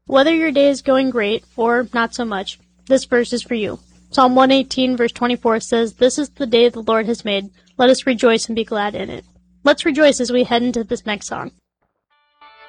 Whether your day is going great or not so much, this verse is for you. Psalm 118 verse 24 says, "This is the day the Lord has made. Let us rejoice and be glad in it." Let's rejoice as we head into this next song.